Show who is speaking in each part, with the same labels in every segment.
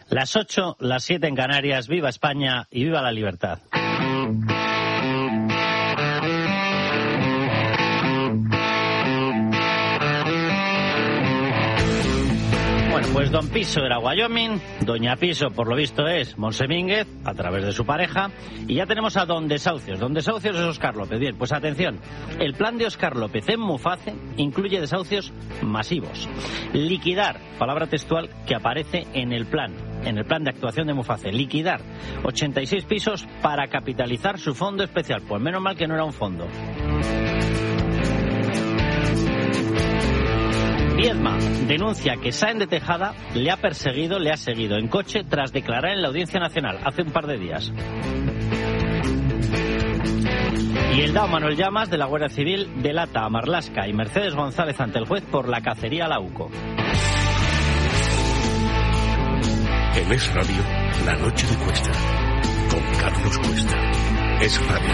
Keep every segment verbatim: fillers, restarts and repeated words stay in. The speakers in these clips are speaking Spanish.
Speaker 1: Las ocho, las siete en Canarias. Viva España y viva la libertad. Bueno, pues don Piso era Wyoming, doña Piso, por lo visto, es Montse Mínguez, a través de su pareja, y ya tenemos a don Desahucios. Don Desahucios es Óscar López. Bien, pues atención, el plan de Óscar López en Muface incluye desahucios masivos. Liquidar, palabra textual que aparece en el plan, en el plan de actuación de Muface, liquidar ochenta y seis pisos para capitalizar su fondo especial. Pues menos mal que no era un fondo. Viedma denuncia que Sáenz de Tejada le ha perseguido, le ha seguido en coche tras declarar en la Audiencia Nacional hace un par de días. Y el Dao Manuel Llamas, de la Guardia Civil, delata a Marlaska y Mercedes González ante el juez por la cacería a la UCO.
Speaker 2: En Es Radio, La Noche de Cuesta, con Carlos Cuesta. Es Radio.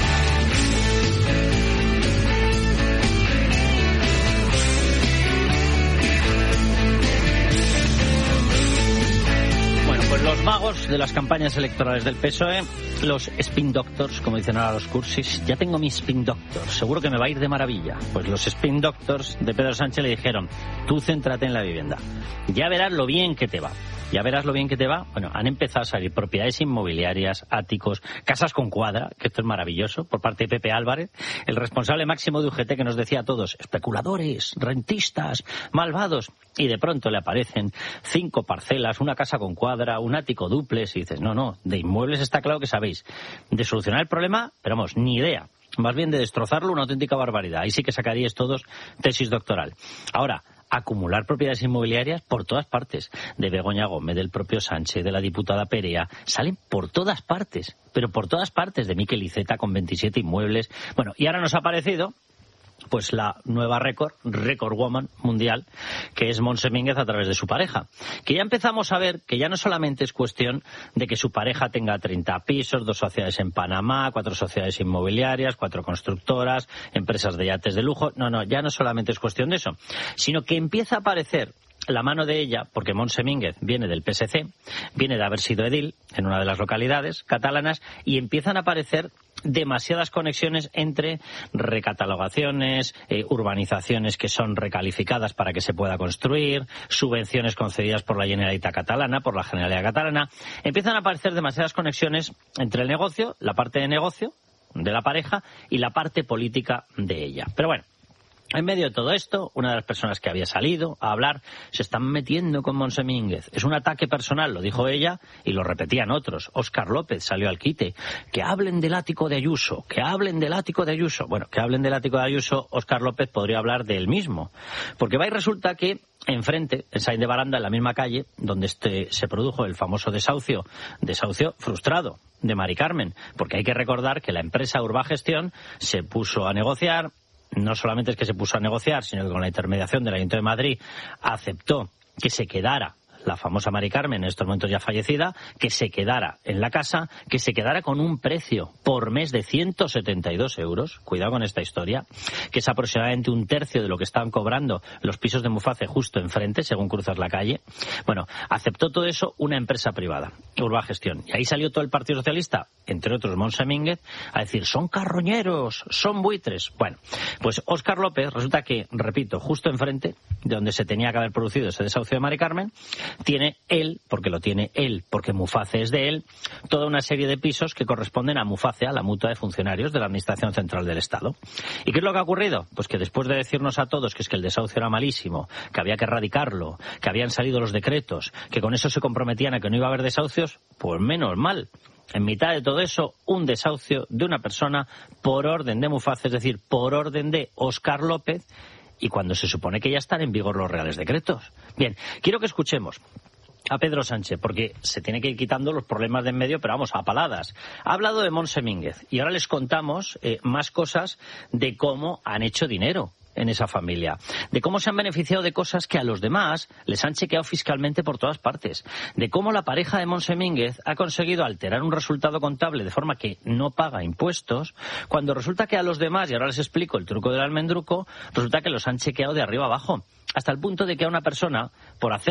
Speaker 1: Pues los magos de las campañas electorales del P S O E, los spin doctors, como dicen ahora los cursis, ya tengo mi spin doctor, seguro que me va a ir de maravilla. Pues los spin doctors de Pedro Sánchez le dijeron, tú céntrate en la vivienda, ya verás lo bien que te va. Ya verás lo bien que te va. Bueno, han empezado a salir propiedades inmobiliarias, áticos, casas con cuadra, que esto es maravilloso, por parte de Pepe Álvarez, el responsable máximo de U G T, que nos decía a todos, especuladores, rentistas, malvados. Y de pronto le aparecen cinco parcelas, una casa con cuadra, un ático dúplex, y dices, no, no, de inmuebles está claro que sabéis. De solucionar el problema, pero vamos, ni idea. Más bien de destrozarlo, una auténtica barbaridad. Ahí sí que sacaríais todos tesis doctoral. Ahora, acumular propiedades inmobiliarias por todas partes, de Begoña Gómez, del propio Sánchez, de la diputada Perea, salen por todas partes, pero por todas partes, de Miquel Iceta con veintisiete inmuebles. Bueno, y ahora nos ha aparecido pues la nueva récord, récord woman mundial, que es Montse Mínguez a través de su pareja. Que ya empezamos a ver que ya no solamente es cuestión de que su pareja tenga treinta pisos, dos sociedades en Panamá, cuatro sociedades inmobiliarias, cuatro constructoras, empresas de yates de lujo. No, no, ya no solamente es cuestión de eso, sino que empieza a aparecer la mano de ella, porque Montse Mínguez viene del P S C, viene de haber sido edil en una de las localidades catalanas, y empiezan a aparecer demasiadas conexiones entre recatalogaciones, eh, urbanizaciones que son recalificadas para que se pueda construir, subvenciones concedidas por la Generalitat catalana, por la Generalidad catalana. Empiezan a aparecer demasiadas conexiones entre el negocio, la parte de negocio de la pareja y la parte política de ella. Pero bueno, en medio de todo esto, una de las personas que había salido a hablar se están metiendo con Montse Mínguez. Es un ataque personal, lo dijo ella y lo repetían otros. Óscar López salió al quite. Que hablen del ático de Ayuso, que hablen del ático de Ayuso. Bueno, que hablen del ático de Ayuso, Óscar López podría hablar de él mismo. Porque va y resulta que enfrente, en Sáenz de Baranda, en la misma calle, donde este se produjo el famoso desahucio, desahucio frustrado de Mari Carmen. Porque hay que recordar que la empresa Urbagestión se puso a negociar. No solamente es que se puso a negociar, sino que con la intermediación del Ayuntamiento de Madrid aceptó que se quedara la famosa Mari Carmen, en estos momentos ya fallecida, que se quedara en la casa, que se quedara con un precio por mes de ciento setenta y dos euros, cuidado con esta historia, que es aproximadamente un tercio de lo que estaban cobrando los pisos de Muface justo enfrente, según cruzas la calle. Bueno, aceptó todo eso una empresa privada, Urbagestión. Y ahí salió todo el Partido Socialista, entre otros Montse Mínguez, a decir, son carroñeros, son buitres. Bueno, pues Óscar López, resulta que, repito, justo enfrente, de donde se tenía que haber producido ese desahucio de Mari Carmen, tiene él, porque lo tiene él, porque Muface es de él, toda una serie de pisos que corresponden a Muface, a la mutua de funcionarios de la Administración Central del Estado. ¿Y qué es lo que ha ocurrido? Pues que después de decirnos a todos que es que el desahucio era malísimo, que había que erradicarlo, que habían salido los decretos, que con eso se comprometían a que no iba a haber desahucios, pues menos mal. En mitad de todo eso, un desahucio de una persona por orden de Muface, es decir, por orden de Óscar López, y cuando se supone que ya están en vigor los reales decretos. Bien, quiero que escuchemos a Pedro Sánchez, porque se tiene que ir quitando los problemas de en medio, pero vamos, a paladas. Ha hablado de Montse Mínguez, y ahora les contamos eh, más cosas de cómo han hecho dinero en esa familia, de cómo se han beneficiado de cosas que a los demás les han chequeado fiscalmente por todas partes, de cómo la pareja de Montse Mínguez ha conseguido alterar un resultado contable de forma que no paga impuestos, cuando resulta que a los demás, y ahora les explico el truco del almendruco, resulta que los han chequeado de arriba abajo, hasta el punto de que a una persona, por hacer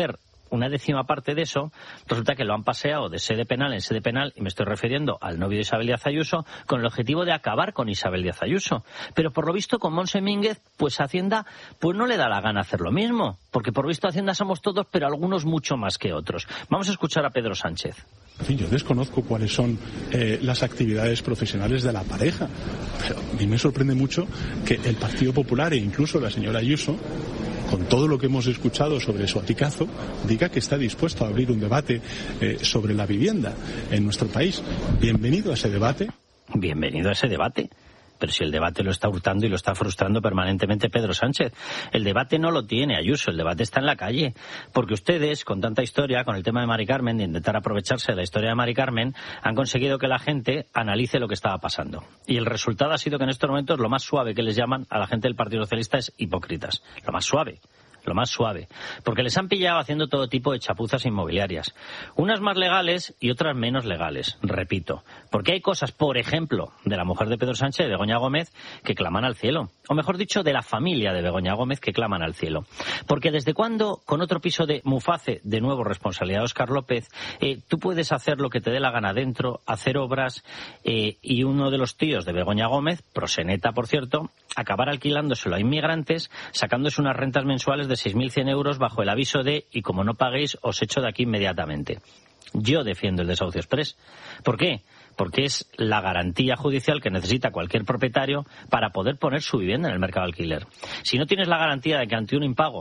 Speaker 1: una décima parte de eso resulta que lo han paseado de sede penal en sede penal, y me estoy refiriendo al novio de Isabel Díaz Ayuso, con el objetivo de acabar con Isabel Díaz Ayuso. Pero por lo visto con Montse Mínguez, pues Hacienda pues no le da la gana hacer lo mismo, porque por visto Hacienda somos todos, pero algunos mucho más que otros. Vamos a escuchar a Pedro Sánchez.
Speaker 3: En fin, yo desconozco cuáles son eh, las actividades profesionales de la pareja, pero a mí me sorprende mucho que el Partido Popular e incluso la señora Ayuso, con todo lo que hemos escuchado sobre su aticazo, diga que está dispuesto a abrir un debate eh, sobre la vivienda en nuestro país. Bienvenido a ese debate.
Speaker 1: Bienvenido a ese debate. Pero si el debate lo está hurtando y lo está frustrando permanentemente Pedro Sánchez. El debate no lo tiene Ayuso, el debate está en la calle. Porque ustedes, con tanta historia, con el tema de Mari Carmen, de intentar aprovecharse de la historia de Mari Carmen, han conseguido que la gente analice lo que estaba pasando. Y el resultado ha sido que en estos momentos lo más suave que les llaman a la gente del Partido Socialista es hipócritas. Lo más suave. Lo más suave, porque les han pillado haciendo todo tipo de chapuzas inmobiliarias, unas más legales y otras menos legales, repito, porque hay cosas, por ejemplo, de la mujer de Pedro Sánchez, de Begoña Gómez, que claman al cielo, o mejor dicho, de la familia de Begoña Gómez, que claman al cielo, porque desde cuándo, con otro piso de Muface, de nuevo responsabilidad de Óscar López, eh, tú puedes hacer lo que te dé la gana dentro, hacer obras, eh, y uno de los tíos de Begoña Gómez, proseneta por cierto, acabar alquilándoselo a inmigrantes, sacándose unas rentas mensuales de seis mil cien euros bajo el aviso de y como no paguéis os echo de aquí inmediatamente. Yo defiendo el desahucio exprés. ¿Por qué? Porque es la garantía judicial que necesita cualquier propietario para poder poner su vivienda en el mercado de alquiler. Si no tienes la garantía de que ante un impago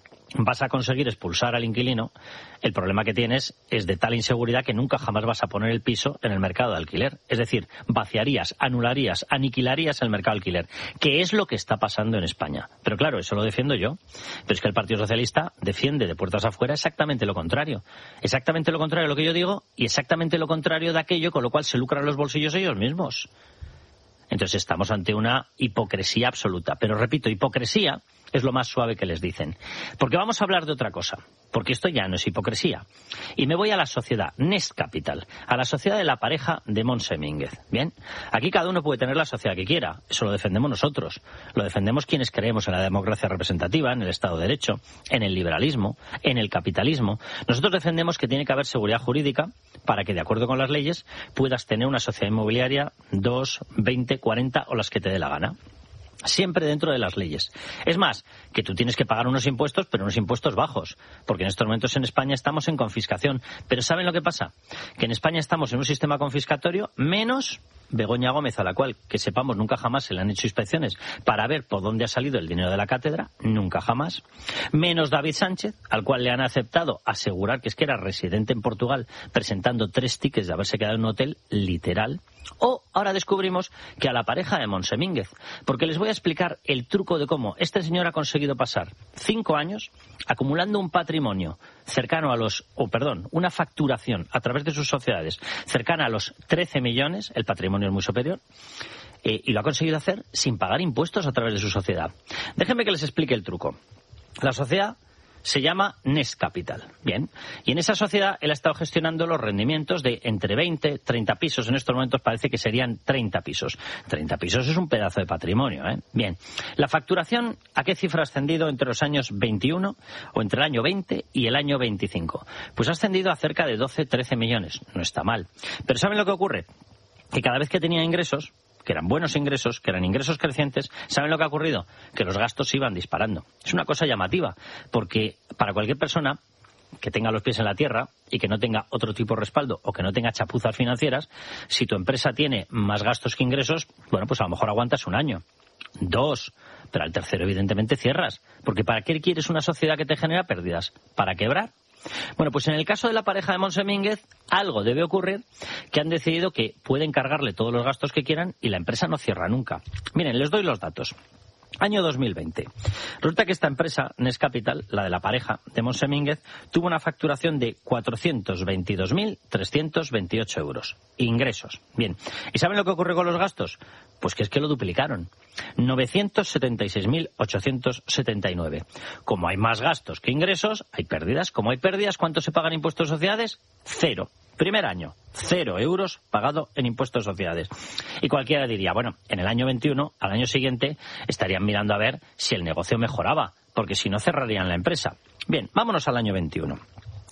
Speaker 1: vas a conseguir expulsar al inquilino, el problema que tienes es de tal inseguridad que nunca jamás vas a poner el piso en el mercado de alquiler. Es decir, vaciarías, anularías, aniquilarías el mercado de alquiler, que es lo que está pasando en España. Pero claro, eso lo defiendo yo. Pero es que el Partido Socialista defiende de puertas afuera exactamente lo contrario. Exactamente lo contrario de lo que yo digo y exactamente lo contrario de aquello con lo cual se lucran los bolsillos ellos mismos. Entonces estamos ante una hipocresía absoluta. Pero repito, hipocresía es lo más suave que les dicen. Porque vamos a hablar de otra cosa. Porque esto ya no es hipocresía. Y me voy a la sociedad Nest Capital, a la sociedad de la pareja de Montse Mínguez. Bien, aquí cada uno puede tener la sociedad que quiera. Eso lo defendemos nosotros. Lo defendemos quienes creemos en la democracia representativa, en el Estado de Derecho, en el liberalismo, en el capitalismo. Nosotros defendemos que tiene que haber seguridad jurídica para que, de acuerdo con las leyes, puedas tener una sociedad inmobiliaria dos, veinte, cuarenta o las que te dé la gana. Siempre dentro de las leyes. Es más, que tú tienes que pagar unos impuestos, pero unos impuestos bajos, porque en estos momentos en España estamos en confiscación. Pero ¿saben lo que pasa? Que en España estamos en un sistema confiscatorio menos Begoña Gómez, a la cual, que sepamos, nunca jamás se le han hecho inspecciones para ver por dónde ha salido el dinero de la cátedra, nunca jamás. Menos David Sánchez, al cual le han aceptado asegurar que es que era residente en Portugal, presentando tres tickets de haberse quedado en un hotel literal. O ahora descubrimos que a la pareja de Montse Mínguez, porque les voy a explicar el truco de cómo este señor ha conseguido pasar cinco años acumulando un patrimonio cercano a los, o oh, perdón, una facturación a través de sus sociedades cercana a los trece millones, el patrimonio es muy superior, eh, y lo ha conseguido hacer sin pagar impuestos a través de su sociedad. Déjenme que les explique el truco. La sociedad se llama Nest Capital. Bien. Y en esa sociedad él ha estado gestionando los rendimientos de entre veinte, treinta pisos. En estos momentos parece que serían treinta pisos. treinta pisos es un pedazo de patrimonio, ¿eh? Bien. La facturación, ¿a qué cifra ha ascendido entre los años veintiuno o entre el año veinte y el año veinticinco? Pues ha ascendido a cerca de doce, trece millones. No está mal. Pero ¿saben lo que ocurre? Que cada vez que tenía ingresos, que eran buenos ingresos, que eran ingresos crecientes, ¿saben lo que ha ocurrido? Que los gastos se iban disparando. Es una cosa llamativa, porque para cualquier persona que tenga los pies en la tierra y que no tenga otro tipo de respaldo o que no tenga chapuzas financieras, si tu empresa tiene más gastos que ingresos, bueno, pues a lo mejor aguantas un año, dos, pero al tercero evidentemente cierras, porque ¿para qué quieres una sociedad que te genera pérdidas? ¿Para quebrar? Bueno, pues en el caso de la pareja de Montse Mínguez, algo debe ocurrir, que han decidido que pueden cargarle todos los gastos que quieran y la empresa no cierra nunca. Miren, les doy los datos. Año dos mil veinte. Resulta que esta empresa, Nest Capital, la de la pareja de Montse Mínguez, tuvo una facturación de cuatrocientos veintidós mil trescientos veintiocho euros. Ingresos. Bien. ¿Y saben lo que ocurre con los gastos? Pues que es que lo duplicaron. novecientos setenta y seis mil ochocientos setenta y nueve. Como hay más gastos que ingresos, hay pérdidas. Como hay pérdidas, ¿cuánto se pagan impuestos de sociedades? Cero. Primer año, cero euros pagado en impuestos de sociedades. Y cualquiera diría, bueno, en el año veintiuno, al año siguiente, estarían mirando a ver si el negocio mejoraba, porque si no cerrarían la empresa. Bien, vámonos al año veintiuno.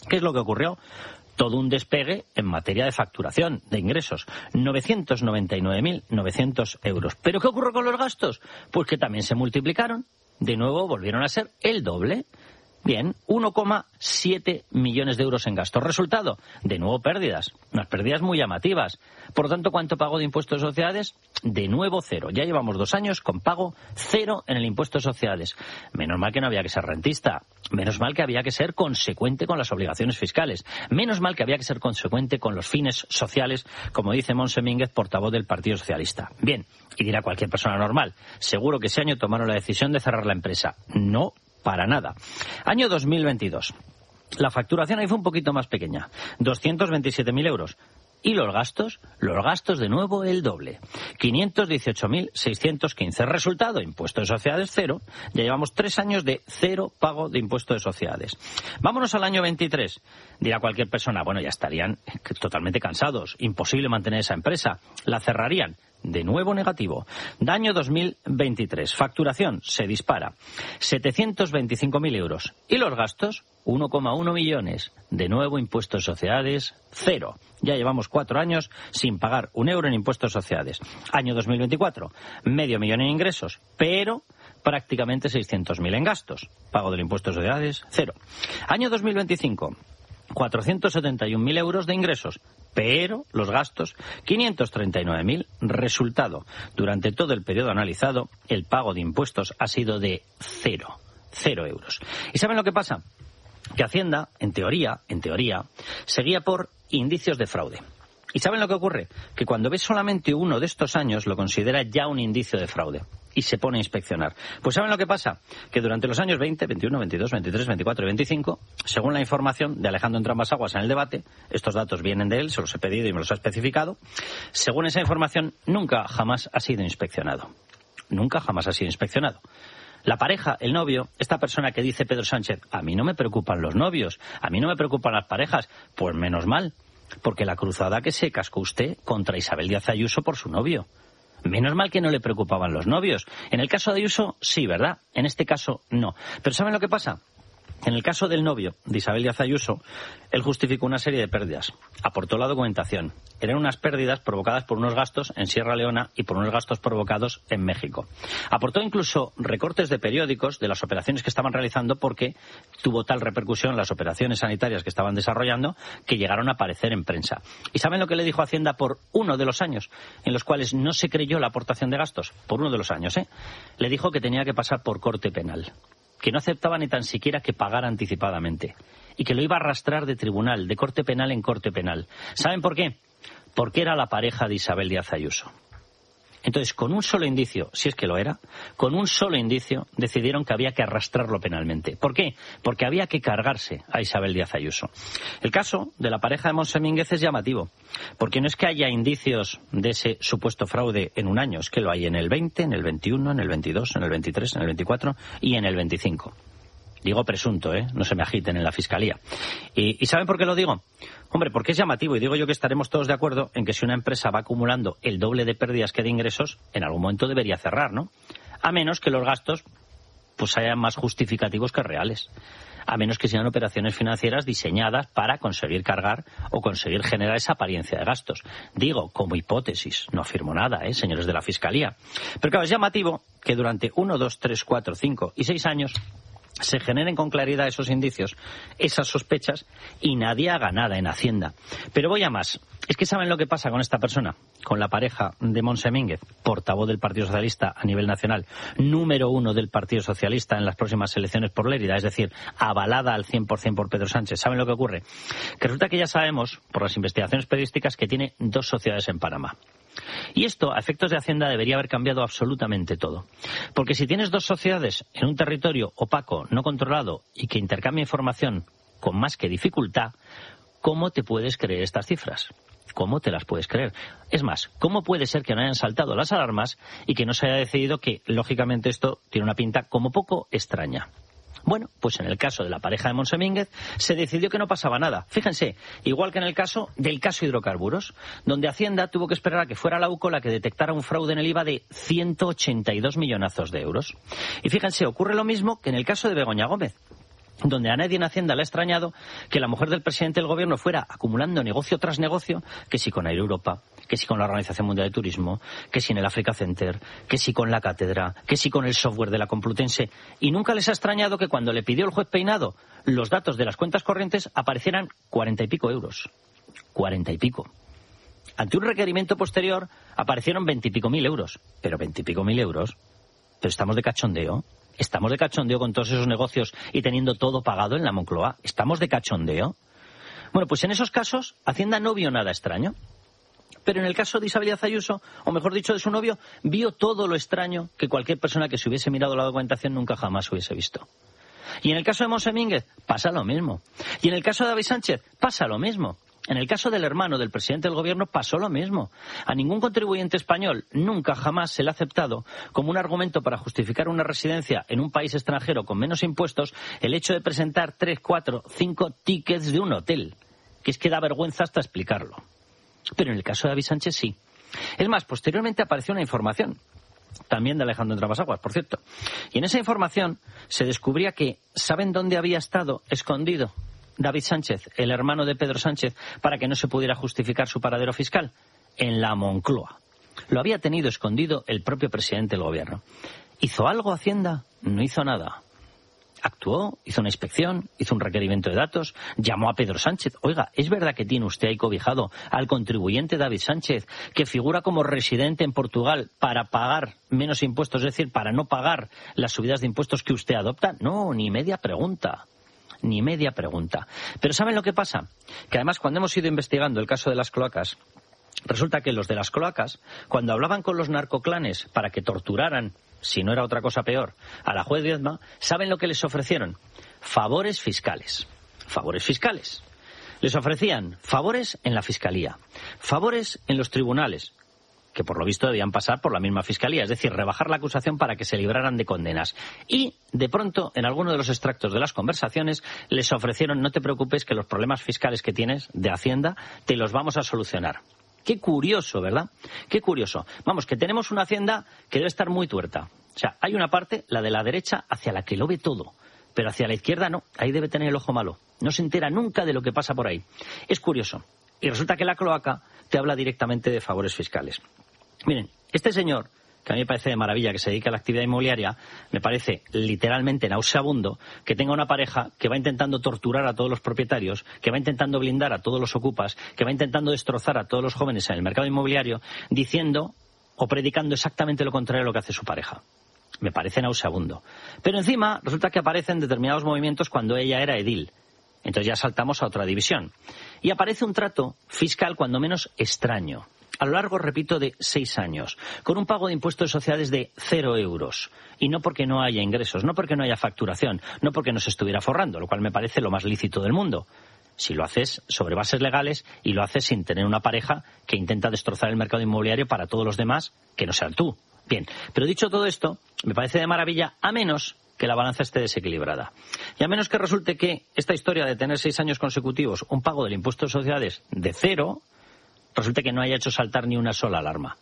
Speaker 1: ¿Qué es lo que ocurrió? Todo un despegue en materia de facturación, de ingresos, novecientos noventa y nueve mil novecientos euros. ¿Pero qué ocurrió con los gastos? Pues que también se multiplicaron. De nuevo volvieron a ser el doble. Bien, uno coma siete millones de euros en gastos. Resultado, de nuevo pérdidas, unas pérdidas muy llamativas. Por lo tanto, ¿cuánto pagó de impuestos de sociedades? De nuevo cero. Ya llevamos dos años con pago cero en el impuesto de sociedades. Menos mal que no había que ser rentista. Menos mal que había que ser consecuente con las obligaciones fiscales. Menos mal que había que ser consecuente con los fines sociales, como dice Montse Mínguez, portavoz del Partido Socialista. Bien, y dirá cualquier persona normal, seguro que ese año tomaron la decisión de cerrar la empresa. No, para nada. Año dos mil veintidós. La facturación ahí fue un poquito más pequeña, doscientos veintisiete mil euros. ¿Y los gastos? Los gastos de nuevo el doble, quinientos dieciocho mil seiscientos quince. Resultado, impuesto de sociedades cero. Ya llevamos tres años de cero pago de impuesto de sociedades. Vámonos al año veintitrés. Dirá cualquier persona, bueno, ya estarían totalmente cansados, imposible mantener esa empresa, la cerrarían. De nuevo negativo. Año dos mil veintitrés. Facturación se dispara. setecientos veinticinco mil euros. ¿Y los gastos? uno coma uno millones. De nuevo impuestos de sociedades, cero. Ya llevamos cuatro años sin pagar un euro en impuestos de sociedades. Año dos mil veinticuatro. Medio millón en ingresos, pero prácticamente seiscientos mil en gastos. Pago del impuesto de sociedades, cero. Año dos mil veinticinco. cuatrocientos setenta y un mil euros de ingresos, pero los gastos, quinientos treinta y nueve mil. Resultado, durante todo el periodo analizado, el pago de impuestos ha sido de cero, cero euros. ¿Y saben lo que pasa? Que Hacienda, en teoría, en teoría, seguía por indicios de fraude. ¿Y saben lo que ocurre? Que cuando ves solamente uno de estos años, lo considera ya un indicio de fraude y se pone a inspeccionar. Pues ¿saben lo que pasa? Que durante los años veinte, veintiuno, veintidós, veintitrés, veinticuatro y veinticinco, según la información de Alejandro Entrambas-Aguas en el debate, estos datos vienen de él, se los he pedido y me los ha especificado, según esa información, nunca jamás ha sido inspeccionado. Nunca jamás ha sido inspeccionado. La pareja, el novio, esta persona que dice Pedro Sánchez, a mí no me preocupan los novios, a mí no me preocupan las parejas, pues menos mal, porque la cruzada que se cascó usted contra Isabel Díaz Ayuso por su novio. Menos mal que no le preocupaban los novios. En el caso de Ayuso, sí, ¿verdad? En este caso, no. Pero ¿saben lo que pasa? En el caso del novio de Isabel Díaz Ayuso, él justificó una serie de pérdidas. Aportó la documentación. Eran unas pérdidas provocadas por unos gastos en Sierra Leona y por unos gastos provocados en México. Aportó incluso recortes de periódicos de las operaciones que estaban realizando porque tuvo tal repercusión las operaciones sanitarias que estaban desarrollando que llegaron a aparecer en prensa. ¿Y saben lo que le dijo Hacienda por uno de los años en los cuales no se creyó la aportación de gastos? Por uno de los años, ¿eh? Le dijo que tenía que pasar por corte penal, que no aceptaba ni tan siquiera que pagara anticipadamente y que lo iba a arrastrar de tribunal, de corte penal en corte penal. ¿Saben por qué? Porque era la pareja de Isabel Díaz Ayuso. Entonces, con un solo indicio, si es que lo era, con un solo indicio decidieron que había que arrastrarlo penalmente. ¿Por qué? Porque había que cargarse a Isabel Díaz Ayuso. El caso de la pareja de Montse Mínguez es llamativo, porque no es que haya indicios de ese supuesto fraude en un año, es que lo hay en el veinte, en el veintiuno, en el veintidós, en el veintitrés, en el veinticuatro y en el veinticinco. Digo presunto, ¿eh? No se me agiten en la Fiscalía. ¿Y, ¿Y saben por qué lo digo? Hombre, porque es llamativo y digo yo que estaremos todos de acuerdo en que si una empresa va acumulando el doble de pérdidas que de ingresos, en algún momento debería cerrar, ¿no? A menos que los gastos pues sean más justificativos que reales. A menos que sean operaciones financieras diseñadas para conseguir cargar o conseguir generar esa apariencia de gastos. Digo, como hipótesis, no afirmo nada, ¿eh, señores de la Fiscalía? Pero claro, es llamativo que durante uno, dos, tres, cuatro, cinco y seis años se generen con claridad esos indicios, esas sospechas, y nadie haga nada en Hacienda. Pero voy a más. Es que ¿saben lo que pasa con esta persona? Con la pareja de Montse Mínguez, portavoz del Partido Socialista a nivel nacional, número uno del Partido Socialista en las próximas elecciones por Lérida, es decir, avalada al cien por ciento por Pedro Sánchez. ¿Saben lo que ocurre? Que resulta que ya sabemos, por las investigaciones periodísticas, que tiene dos sociedades en Panamá. Y esto, a efectos de Hacienda, debería haber cambiado absolutamente todo. Porque si tienes dos sociedades en un territorio opaco, no controlado y que intercambia información con más que dificultad, ¿cómo te puedes creer estas cifras? ¿Cómo te las puedes creer? Es más, ¿cómo puede ser que no hayan saltado las alarmas y que no se haya decidido que, lógicamente, esto tiene una pinta como poco extraña? Bueno, pues en el caso de la pareja de Montse Mínguez se decidió que no pasaba nada. Fíjense, igual que en el caso del caso hidrocarburos, donde Hacienda tuvo que esperar a que fuera la U C O la que detectara un fraude en el I V A de ciento ochenta y dos millonazos de euros. Y fíjense, ocurre lo mismo que en el caso de Begoña Gómez. donde a nadie en Hacienda le ha extrañado que la mujer del presidente del gobierno fuera acumulando negocio tras negocio, que si con Air Europa, que si con la Organización Mundial de Turismo, que si en el Africa Center, que si con la cátedra, que si con el software de la Complutense, y nunca les ha extrañado que cuando le pidió el juez Peinado los datos de las cuentas corrientes aparecieran cuarenta y pico euros. Cuarenta y pico. Ante un requerimiento posterior aparecieron veintipico mil euros. Pero veintipico mil euros. Pero estamos de cachondeo. Estamos de cachondeo con todos esos negocios y teniendo todo pagado en la Moncloa. ¿Estamos de cachondeo? Bueno, pues en esos casos Hacienda no vio nada extraño. Pero en el caso de Isabel Díaz Ayuso, o mejor dicho de su novio, vio todo lo extraño que cualquier persona que se hubiese mirado la documentación nunca jamás hubiese visto. Y en el caso de Monse Mínguez pasa lo mismo. Y en el caso de David Sánchez pasa lo mismo. En el caso del hermano del presidente del gobierno pasó lo mismo. A ningún contribuyente español nunca jamás se le ha aceptado como un argumento para justificar una residencia en un país extranjero con menos impuestos el hecho de presentar tres, cuatro, cinco tickets de un hotel. Que es que da vergüenza hasta explicarlo. Pero en el caso de David Sánchez sí. Es más, posteriormente apareció una información, también de Alejandro Trabasaguas, por cierto. Y en esa información se descubría que, ¿saben dónde había estado escondido David Sánchez, el hermano de Pedro Sánchez, para que no se pudiera justificar su paradero fiscal? En la Moncloa. Lo había tenido escondido el propio presidente del gobierno. ¿Hizo algo Hacienda? No hizo nada. Actuó, hizo una inspección, hizo un requerimiento de datos, llamó a Pedro Sánchez. Oiga, ¿es verdad que tiene usted ahí cobijado al contribuyente David Sánchez, que figura como residente en Portugal para pagar menos impuestos, es decir, para no pagar las subidas de impuestos que usted adopta? No, ni media pregunta. Ni media pregunta. Pero ¿saben lo que pasa? Que además cuando hemos ido investigando el caso de las cloacas, resulta que los de las cloacas, cuando hablaban con los narcoclanes para que torturaran, si no era otra cosa peor, a la juez Viedma, ¿saben lo que les ofrecieron? Favores fiscales. Favores fiscales. Les ofrecían favores en la fiscalía, favores en los tribunales, que por lo visto debían pasar por la misma fiscalía, es decir, rebajar la acusación para que se libraran de condenas. Y, de pronto, en alguno de los extractos de las conversaciones, les ofrecieron, no te preocupes, que los problemas fiscales que tienes de Hacienda te los vamos a solucionar. Qué curioso, ¿verdad? Qué curioso. Vamos, que tenemos una Hacienda que debe estar muy tuerta. O sea, hay una parte, la de la derecha, hacia la que lo ve todo, pero hacia la izquierda no, ahí debe tener el ojo malo. No se entera nunca de lo que pasa por ahí. Es curioso. Y resulta que la cloaca te habla directamente de favores fiscales. Miren, este señor, que a mí me parece de maravilla que se dedique a la actividad inmobiliaria, me parece literalmente nauseabundo que tenga una pareja que va intentando torturar a todos los propietarios, que va intentando blindar a todos los ocupas, que va intentando destrozar a todos los jóvenes en el mercado inmobiliario, diciendo o predicando exactamente lo contrario a lo que hace su pareja. Me parece nauseabundo. Pero encima resulta que aparecen determinados movimientos cuando ella era edil. Entonces ya saltamos a otra división. Y aparece un trato fiscal cuando menos extraño. A lo largo, repito, de seis años, con un pago de impuestos de sociedades de cero euros. Y no porque no haya ingresos, no porque no haya facturación, no porque no se estuviera forrando, lo cual me parece lo más lícito del mundo. Si lo haces sobre bases legales y lo haces sin tener una pareja que intenta destrozar el mercado inmobiliario para todos los demás, que no sean tú. Bien, pero dicho todo esto, me parece de maravilla, a menos que la balanza esté desequilibrada. Y a menos que resulte que esta historia de tener seis años consecutivos un pago del impuesto de sociedades de cero, resulta que no haya hecho saltar ni una sola alarma.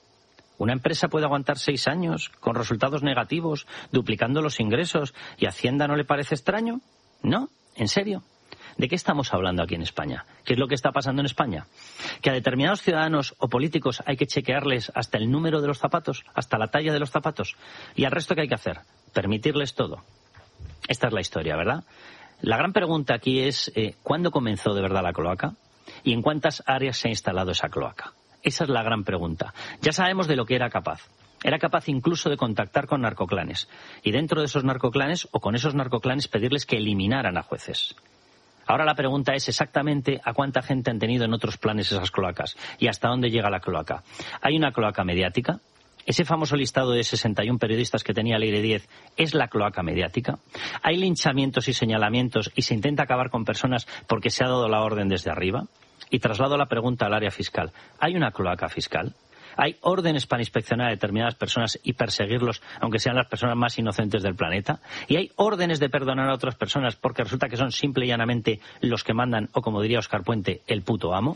Speaker 1: ¿Una empresa puede aguantar seis años con resultados negativos, duplicando los ingresos, y a Hacienda no le parece extraño? ¿No? ¿En serio? ¿De qué estamos hablando aquí en España? ¿Qué es lo que está pasando en España? ¿Que a determinados ciudadanos o políticos hay que chequearles hasta el número de los zapatos, hasta la talla de los zapatos? ¿Y al resto qué hay que hacer? Permitirles todo. Esta es la historia, ¿verdad? La gran pregunta aquí es, eh, ¿cuándo comenzó de verdad la cloaca? ¿Y en cuántas áreas se ha instalado esa cloaca? Esa es la gran pregunta. Ya sabemos de lo que era capaz. Era capaz incluso de contactar con narcoclanes. Y dentro de esos narcoclanes, o con esos narcoclanes, pedirles que eliminaran a jueces. Ahora la pregunta es exactamente a cuánta gente han tenido en otros planes esas cloacas y hasta dónde llega la cloaca. ¿Hay una cloaca mediática? ¿Ese famoso listado de sesenta y uno periodistas que tenía Leire Díez es la cloaca mediática? ¿Hay linchamientos y señalamientos y se intenta acabar con personas porque se ha dado la orden desde arriba? Y traslado la pregunta al área fiscal. ¿Hay una cloaca fiscal? ¿Hay órdenes para inspeccionar a determinadas personas y perseguirlos, aunque sean las personas más inocentes del planeta? ¿Y hay órdenes de perdonar a otras personas porque resulta que son simple y llanamente los que mandan, o como diría Óscar Puente, el puto amo?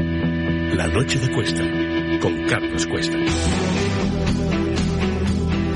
Speaker 2: La noche de Cuesta, con Carlos Cuesta.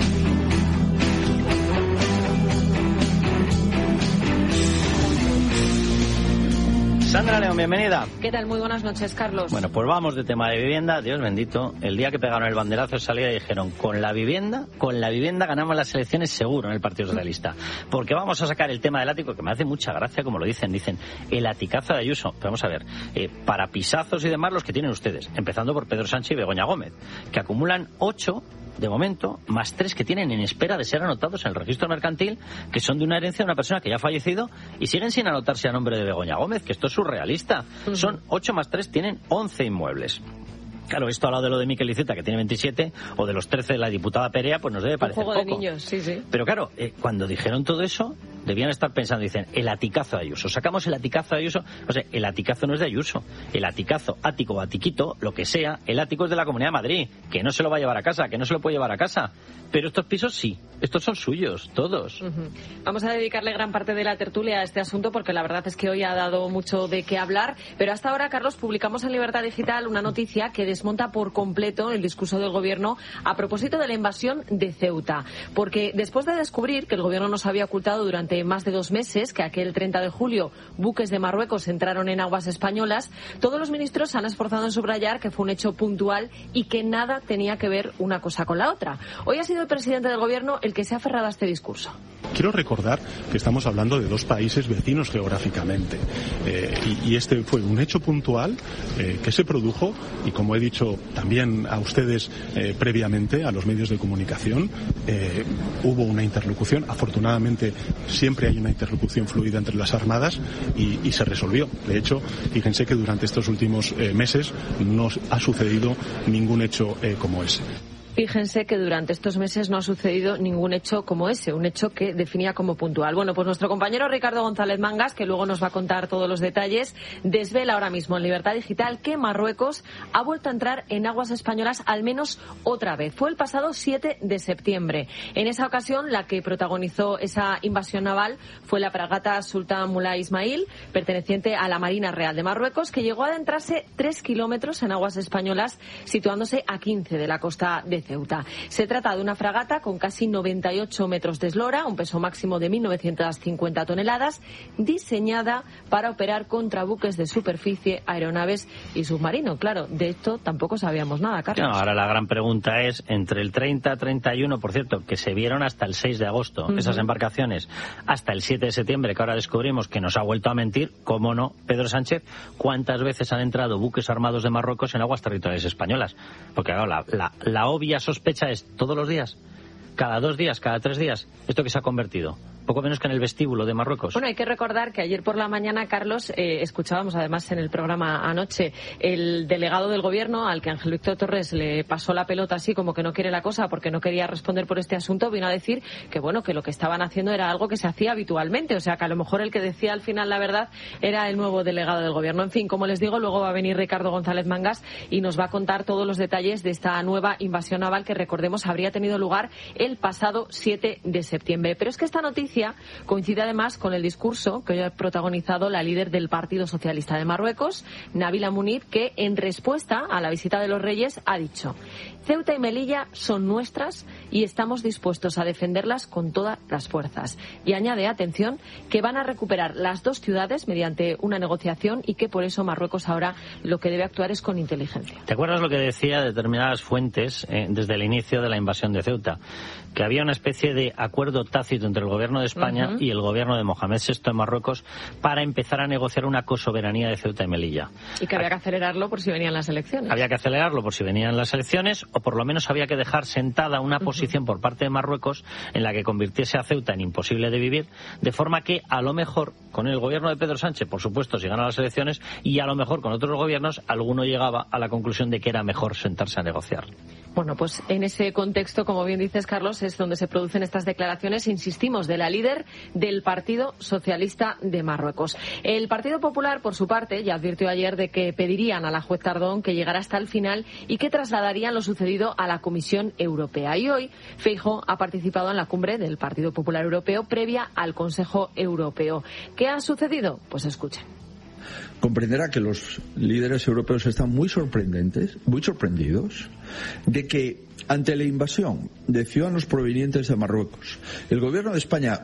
Speaker 1: Sandra León, bienvenida.
Speaker 4: ¿Qué tal? Muy buenas noches, Carlos.
Speaker 1: Bueno, pues vamos de tema de vivienda. Dios bendito, el día que pegaron el banderazo salía y dijeron, con la vivienda, con la vivienda ganamos las elecciones seguro en el Partido Socialista. Porque vamos a sacar el tema del ático, que me hace mucha gracia como lo dicen. Dicen, el aticazo de Ayuso. Pero vamos a ver, eh, para pisazos y demás los que tienen ustedes, empezando por Pedro Sánchez y Begoña Gómez, que acumulan ocho de momento, más tres que tienen en espera de ser anotados en el registro mercantil, que son de una herencia de una persona que ya ha fallecido y siguen sin anotarse a nombre de Begoña Gómez, que esto es surrealista. Uh-huh. Son ocho más tres, tienen once inmuebles. Claro, esto al lado de lo de Miquel Iceta, que tiene veintisiete, o de los trece de la diputada Perea, pues nos debe parecer poco.
Speaker 4: Un juego de niños, sí, sí.
Speaker 1: Pero claro, eh, cuando dijeron todo eso, debían estar pensando, dicen, el aticazo de Ayuso. Sacamos el aticazo de Ayuso. O sea, el aticazo no es de Ayuso. El aticazo, ático o atiquito, lo que sea, el ático es de la Comunidad de Madrid, que no se lo va a llevar a casa, que no se lo puede llevar a casa. Pero estos pisos sí, estos son suyos, todos.
Speaker 4: Uh-huh. Vamos a dedicarle gran parte de la tertulia a este asunto, porque la verdad es que hoy ha dado mucho de qué hablar. Pero hasta ahora, Carlos, publicamos en Libertad Digital una noticia que desmonta por completo el discurso del Gobierno a propósito de la invasión de Ceuta. Porque después de descubrir que el Gobierno nos había ocultado durante más de dos meses que aquel treinta de julio buques de Marruecos entraron en aguas españolas, todos los ministros se han esforzado en subrayar que fue un hecho puntual y que nada tenía que ver una cosa con la otra. Hoy ha sido el presidente del Gobierno el que se ha aferrado a este discurso.
Speaker 3: Quiero recordar que estamos hablando de dos países vecinos geográficamente eh, y, y este fue un hecho puntual eh, que se produjo y, como he dicho también a ustedes eh, previamente, a los medios de comunicación, eh, hubo una interlocución. Afortunadamente siempre hay una interlocución fluida entre las armadas y, y se resolvió. De hecho, fíjense que durante estos últimos eh, meses no ha sucedido ningún hecho eh, como ese.
Speaker 4: Fíjense que durante estos meses no ha sucedido ningún hecho como ese, un hecho que definía como puntual. Bueno, pues nuestro compañero Ricardo González Mangas, que luego nos va a contar todos los detalles, desvela ahora mismo en Libertad Digital que Marruecos ha vuelto a entrar en aguas españolas al menos otra vez. Fue el pasado siete de septiembre. En esa ocasión, la que protagonizó esa invasión naval fue la fragata Sultan Moulay Ismail, perteneciente a la Marina Real de Marruecos, que llegó a adentrarse tres kilómetros en aguas españolas, situándose a quince de la costa de Ceuta. Se trata de una fragata con casi noventa y ocho metros de eslora, un peso máximo de mil novecientas cincuenta toneladas, diseñada para operar contra buques de superficie, aeronaves y submarinos. Claro, de esto tampoco sabíamos nada, Carlos.
Speaker 1: No, ahora la gran pregunta es, entre el treinta, treinta y uno, por cierto, que se vieron hasta el seis de agosto, uh-huh. esas embarcaciones, hasta el siete de septiembre, que ahora descubrimos que nos ha vuelto a mentir, cómo no, Pedro Sánchez, ¿cuántas veces han entrado buques armados de Marruecos en aguas territoriales españolas? Porque claro, la, la, la obvia sospecha es todos los días, cada dos días, cada tres días, esto que se ha convertido, poco menos que en el vestíbulo de Marruecos.
Speaker 4: Bueno, hay que recordar que ayer por la mañana, Carlos, eh, escuchábamos además en el programa anoche, el delegado del Gobierno, al que Ángel Víctor Torres le pasó la pelota así como que no quiere la cosa porque no quería responder por este asunto, vino a decir que bueno, que lo que estaban haciendo era algo que se hacía habitualmente, o sea que a lo mejor el que decía al final la verdad era el nuevo delegado del Gobierno. En fin, como les digo, luego va a venir Ricardo González Mangas y nos va a contar todos los detalles de esta nueva invasión naval que, recordemos, habría tenido lugar el pasado siete de septiembre. Pero es que esta noticia coincide además con el discurso que hoy ha protagonizado la líder del Partido Socialista de Marruecos, Nabila Mounib, que en respuesta a la visita de los Reyes ha dicho: Ceuta y Melilla son nuestras y estamos dispuestos a defenderlas con todas las fuerzas. Y añade, atención, que van a recuperar las dos ciudades mediante una negociación y que por eso Marruecos ahora lo que debe actuar es con inteligencia.
Speaker 1: ¿Te acuerdas lo que decía determinadas fuentes eh, desde el inicio de la invasión de Ceuta? Que había una especie de acuerdo tácito entre el Gobierno de España uh-huh. y el Gobierno de Mohamed sexto de Marruecos para empezar a negociar una cosoberanía de Ceuta y Melilla.
Speaker 4: Y que había que acelerarlo por si venían las elecciones.
Speaker 1: Había que acelerarlo por si venían las elecciones, o por lo menos había que dejar sentada una posición uh-huh. por parte de Marruecos en la que convirtiese a Ceuta en imposible de vivir, de forma que a lo mejor con el Gobierno de Pedro Sánchez, por supuesto, si gana las elecciones, y a lo mejor con otros gobiernos, alguno llegaba a la conclusión de que era mejor sentarse a negociar.
Speaker 4: Bueno, pues en ese contexto, como bien dices, Carlos, es donde se producen estas declaraciones, insistimos, de la líder del Partido Socialista de Marruecos. El Partido Popular, por su parte, ya advirtió ayer de que pedirían a la juez Tardón que llegara hasta el final y que trasladarían lo sucedido a la Comisión Europea. Y hoy Feijóo ha participado en la cumbre del Partido Popular Europeo previa al Consejo Europeo. ¿Qué ha sucedido? Pues escuchen.
Speaker 5: Comprenderá que los líderes europeos están muy sorprendentes, muy sorprendidos de que ante la invasión de ciudadanos provenientes de Marruecos, el Gobierno de España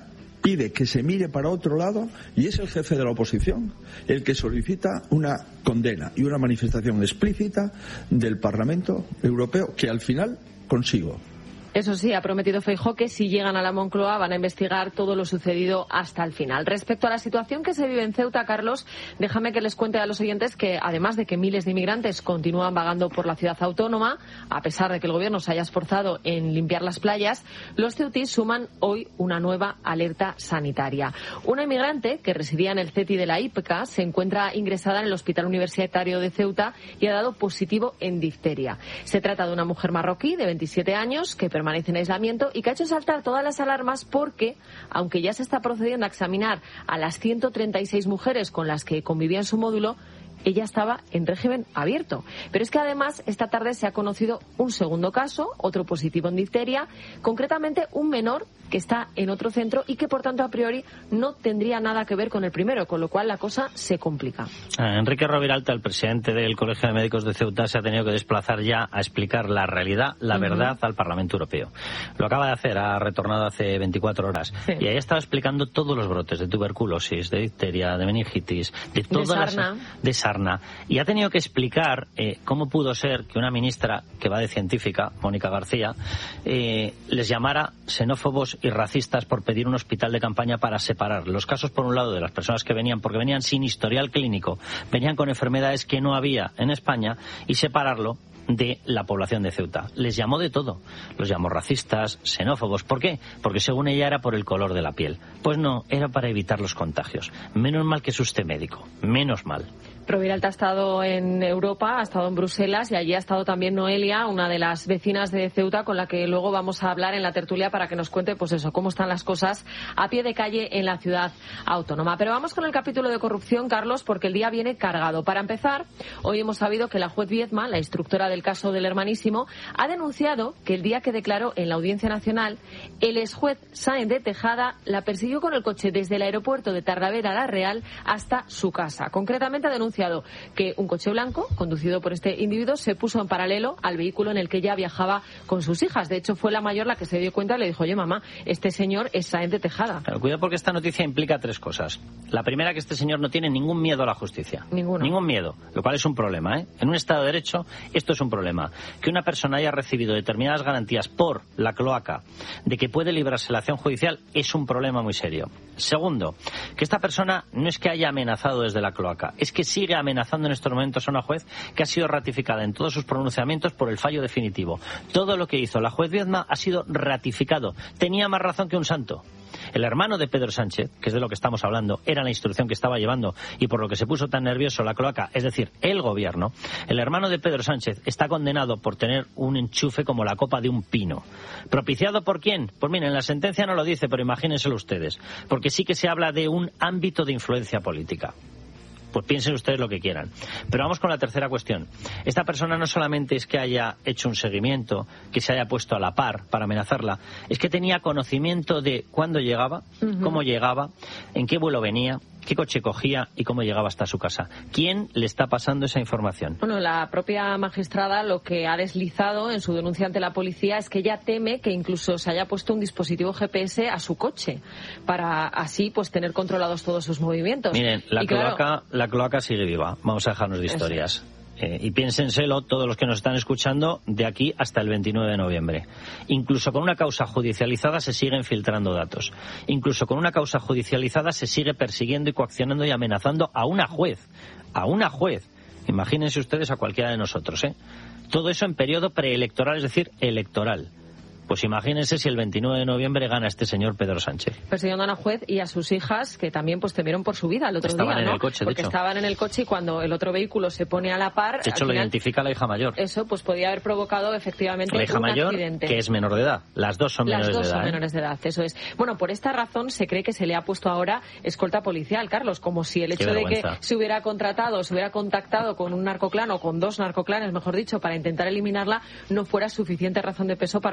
Speaker 5: pide que se mire para otro lado y es el jefe de la oposición el que solicita una condena y una manifestación explícita del Parlamento Europeo que al final consigo.
Speaker 4: Eso sí, ha prometido Feijóo que si llegan a la Moncloa van a investigar todo lo sucedido hasta el final. Respecto a la situación que se vive en Ceuta, Carlos, déjame que les cuente a los oyentes que además de que miles de inmigrantes continúan vagando por la ciudad autónoma, a pesar de que el gobierno se haya esforzado en limpiar las playas, los ceutíes suman hoy una nueva alerta sanitaria. Una inmigrante que residía en el CETI de la I P C A se encuentra ingresada en el Hospital Universitario de Ceuta y ha dado positivo en difteria. Se trata de una mujer marroquí de veintisiete años que permanece en aislamiento y que ha hecho saltar todas las alarmas porque, aunque ya se está procediendo a examinar a las ciento treinta y seis mujeres con las que convivía en su módulo, ella estaba en régimen abierto. Pero es que además esta tarde se ha conocido un segundo caso, otro positivo en difteria, concretamente un menor que está en otro centro y que por tanto a priori no tendría nada que ver con el primero, con lo cual la cosa se complica.
Speaker 1: Enrique Roviralta, el presidente del Colegio de Médicos de Ceuta, se ha tenido que desplazar ya a explicar la realidad, la uh-huh. verdad al Parlamento Europeo. Lo acaba de hacer, ha retornado hace veinticuatro horas. Sí. Y ahí estaba explicando todos los brotes de tuberculosis, de difteria, de meningitis, de todas
Speaker 4: de sarna.
Speaker 1: las... de sarna. Y ha tenido que explicar eh, cómo pudo ser que una ministra que va de científica, Mónica García, eh, les llamara xenófobos y racistas por pedir un hospital de campaña para separar los casos, por un lado, de las personas que venían, porque venían sin historial clínico, venían con enfermedades que no había en España, y separarlo de la población de Ceuta. Les llamó de todo. Los llamó racistas, xenófobos. ¿Por qué? Porque según ella era por el color de la piel. Pues no, era para evitar los contagios. Menos mal que es usted médico. Menos mal.
Speaker 4: Roviralta ha estado en Europa, ha estado en Bruselas y allí ha estado también Noelia, una de las vecinas de Ceuta con la que luego vamos a hablar en la tertulia para que nos cuente, pues eso, cómo están las cosas a pie de calle en la ciudad autónoma. Pero vamos con el capítulo de corrupción, Carlos, porque el día viene cargado. Para empezar, hoy hemos sabido que la juez Viedma, la instructora del caso del Hermanísimo, ha denunciado que el día que declaró en la Audiencia Nacional, el exjuez Sáenz de Tejada la persiguió con el coche desde el aeropuerto de Talavera la Real hasta su casa. Concretamente ha denunciado que un coche blanco, conducido por este individuo, se puso en paralelo al vehículo en el que ella viajaba con sus hijas. De hecho, fue la mayor la que se dio cuenta y le dijo, oye, mamá, este señor es Sáenz de Tejada.
Speaker 1: Pero cuidado, porque esta noticia implica tres cosas. La primera, que este señor no tiene ningún miedo a la justicia.
Speaker 4: Ninguno.
Speaker 1: Ningún miedo, lo cual es un problema, ¿eh? En un Estado de Derecho, esto es un problema. Que una persona haya recibido determinadas garantías por la cloaca de que puede librarse la acción judicial es un problema muy serio. Segundo, que esta persona no es que haya amenazado desde la cloaca, es que sigue amenazando en estos momentos a una juez que ha sido ratificada en todos sus pronunciamientos por el fallo definitivo. Todo lo que hizo la juez Viedma ha sido ratificado. Tenía más razón que un santo. El hermano de Pedro Sánchez, que es de lo que estamos hablando, era la instrucción que estaba llevando y por lo que se puso tan nervioso la cloaca, es decir, el gobierno. El hermano de Pedro Sánchez está condenado por tener un enchufe como la copa de un pino. ¿Propiciado por quién? Pues miren, la sentencia no lo dice, pero imagínenselo ustedes, porque sí que se habla de un ámbito de influencia política. Pues piensen ustedes lo que quieran. Pero vamos con la tercera cuestión. Esta persona no solamente es que haya hecho un seguimiento, que se haya puesto a la par para amenazarla, es que tenía conocimiento de cuándo llegaba, uh-huh. cómo llegaba, en qué vuelo venía, qué coche cogía y cómo llegaba hasta su casa. ¿Quién le está pasando esa información?
Speaker 4: Bueno, la propia magistrada lo que ha deslizado en su denuncia ante la policía es que ella teme que incluso se haya puesto un dispositivo G P S a su coche para así pues tener controlados todos sus movimientos.
Speaker 1: Miren, la
Speaker 4: y
Speaker 1: cloaca,
Speaker 4: claro,
Speaker 1: la cloaca sigue viva. Vamos a dejarnos de historias. Eh, y piénsenselo todos los que nos están escuchando de aquí hasta el veintinueve de noviembre. Incluso con una causa judicializada se siguen filtrando datos. Incluso con una causa judicializada se sigue persiguiendo y coaccionando y amenazando a una juez. A una juez. Imagínense ustedes a cualquiera de nosotros, ¿eh? Todo eso en periodo preelectoral, es decir, electoral. Pues imagínense si el veintinueve de noviembre gana este señor Pedro Sánchez.
Speaker 4: Persiguiendo a una juez y a sus hijas, que también pues temieron por su vida el otro
Speaker 1: estaban
Speaker 4: día,
Speaker 1: en
Speaker 4: ¿no?
Speaker 1: el coche, de
Speaker 4: Porque
Speaker 1: hecho.
Speaker 4: estaban en el coche y cuando el otro vehículo se pone a la par...
Speaker 1: De hecho, lo
Speaker 4: final,
Speaker 1: identifica la hija mayor.
Speaker 4: Eso pues podía haber provocado efectivamente
Speaker 1: la hija
Speaker 4: un
Speaker 1: mayor,
Speaker 4: accidente.
Speaker 1: que es menor de edad. Las dos son
Speaker 4: Las
Speaker 1: menores
Speaker 4: dos
Speaker 1: de edad.
Speaker 4: son
Speaker 1: ¿eh?
Speaker 4: menores de edad, eso es. Bueno, por esta razón se cree que se le ha puesto ahora escolta policial, Carlos, como si el hecho de que se hubiera contratado, se hubiera contactado con un narcoclan o con dos narcoclanes, mejor dicho, para intentar eliminarla, no fuera suficiente razón de peso para ponerle